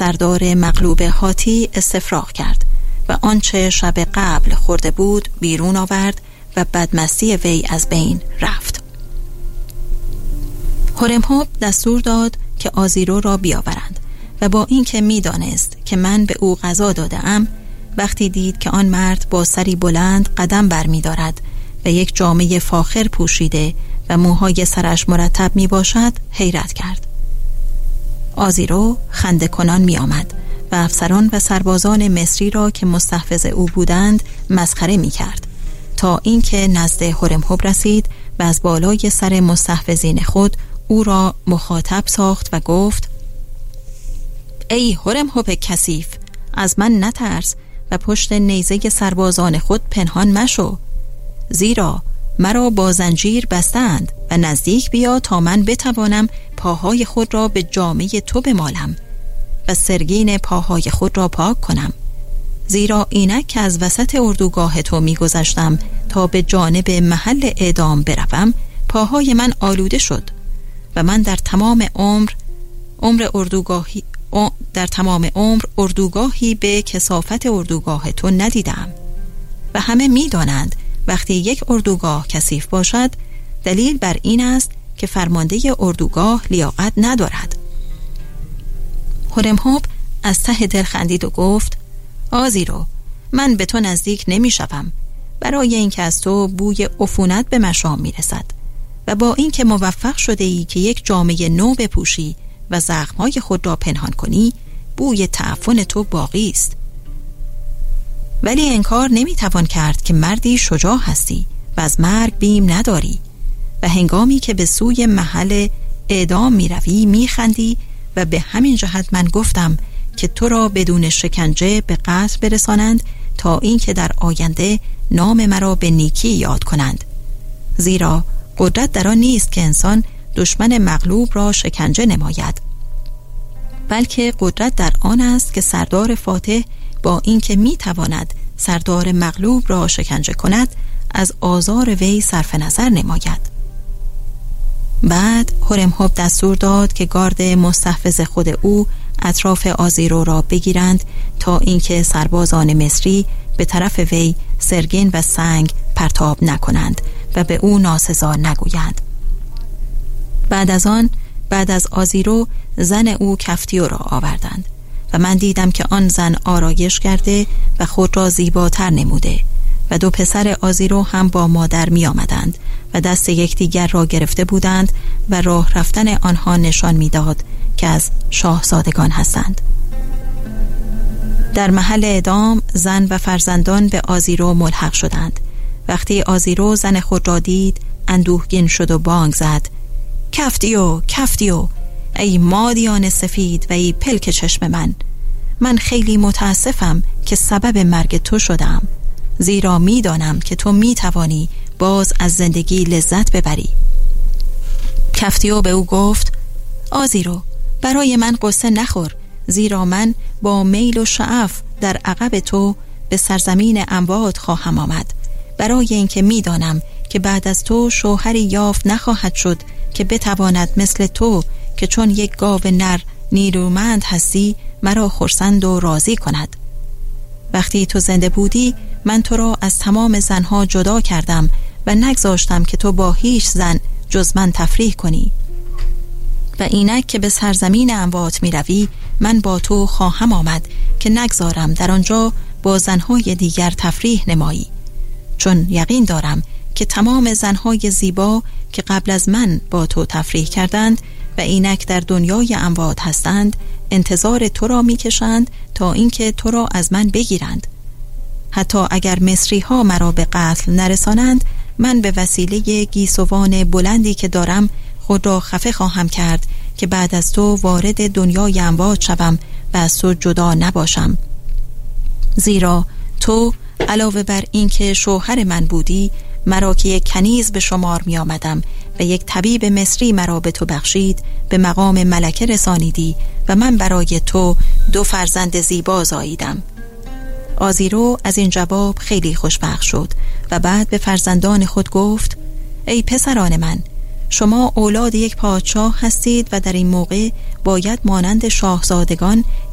سردار مغلوب هاتی استفراغ کرد و آنچه شب قبل خورده بود بیرون آورد و بدمستی وی از بین رفت. هورمهوب دستور داد که آزیرو را بیاورند و با اینکه می‌دانست که من به او غذا داده‌ام، وقتی دید که آن مرد با سری بلند قدم برمی‌دارد و یک جامه فاخر پوشیده و موهای سرش مرتب میباشد حیرت کرد. آزیرو خنده کنان می آمد و افسران و سربازان مصری را که مستحفظ او بودند مسخره می کرد تا اینکه نزد هورمهوب رسید و از بالای سر مستحفظین خود او را مخاطب ساخت و گفت: ای هورمهوب کثیف، از من نترس و پشت نیزه سربازان خود پنهان مشو، زیرا مرا با زنجیر بستند و نزدیک بیا تا من بتوانم پاهای خود را به جامه تو بمالم و سرگین پاهای خود را پاک کنم، زیرا اینک که از وسط اردوگاه تو میگذشتم تا به جانب محل اعدام بروم، پاهای من آلوده شد و من در تمام عمر اردوگاهی به کثافت اردوگاه تو ندیدم و همه میدانند وقتی یک اردوگاه کثیف باشد دلیل بر این است که فرمانده اردوگاه لیاقت ندارد. هورمهوب از ته دل خندید و گفت: آزیرو، من به تو نزدیک نمی شوم، برای اینکه از تو بوی عفونت به مشام می رسد و با اینکه موفق شده ای که یک جامه نو بپوشی و زخمهای خود را پنهان کنی، بوی تعفن تو باقی است. ولی انکار نمیتوان کرد که مردی شجاع هستی و از مرگ بیم نداری و هنگامی که به سوی محل اعدام میروی میخندی و به همین جهت من گفتم که تو را بدون شکنجه به قتل برسانند تا اینکه در آینده نام مرا به نیکی یاد کنند، زیرا قدرت در آن نیست که انسان دشمن مغلوب را شکنجه نماید، بلکه قدرت در آن است که سردار فاتح با اینکه میتواند سردار مغلوب را شکنجه کند از آزار وی صرف نظر نماید. بعد هورمهوب دستور داد که گارد مستحفظ خود او اطراف آزیرو را بگیرند تا اینکه سربازان مصری به طرف وی سرگین و سنگ پرتاب نکنند و به او ناسزا نگویند. بعد از آزیرو زن او کفتیو را آوردند و من دیدم که آن زن آرایش کرده و خود را زیباتر نموده و دو پسر آزیرو هم با مادر می آمدند و دست یکدیگر را گرفته بودند و راه رفتن آنها نشان می داد که از شاهزادگان هستند. در محل اعدام زن و فرزندان به آزیرو ملحق شدند. وقتی آزیرو زن خود را دید اندوهگین شد و بانگ زد: کفتیو، کفتیو، ای مادیان سفید و ای پلک چشم من خیلی متاسفم که سبب مرگ تو شدم، زیرا میدانم که تو میتوانی باز از زندگی لذت ببری. کفتیو به او گفت: آزیرو، برای من قصه نخور، زیرا من با میل و شعف در عقب تو به سرزمین اموات خواهم آمد، برای اینکه میدانم که بعد از تو شوهری یافت نخواهد شد که بتواند مثل تو که چون یک گاو نر نیرومند هستی مرا خرسند و راضی کند. وقتی تو زنده بودی من تو را از تمام زنها جدا کردم و نگذاشتم که تو با هیچ زن جز من تفریح کنی و اینک که به سرزمین اموات می روی من با تو خواهم آمد که نگذارم در آنجا با زنهای دیگر تفریح نمایی، چون یقین دارم که تمام زنهای زیبا که قبل از من با تو تفریح کردند و اینک در دنیای اموات هستند انتظار تو را می کشند تا اینکه تو را از من بگیرند. حتی اگر مصری ها مرا به قتل نرسانند من به وسیله گیسوان بلندی که دارم خود را خفه خواهم کرد که بعد از تو وارد دنیای اموات شوم و از تو جدا نباشم، زیرا تو علاوه بر این که شوهر من بودی، مرا که یک کنیز به شمار می آمدم و یک طبیب مصری مرا به تو بخشید به مقام ملکه رسانیدی و من برای تو 2 فرزند زیبا زاییدم. آزیرو از این جواب خیلی خوشبخت شد و بعد به فرزندان خود گفت: ای پسران من، شما اولاد یک پادشاه هستید و در این موقع باید مانند شاهزادگان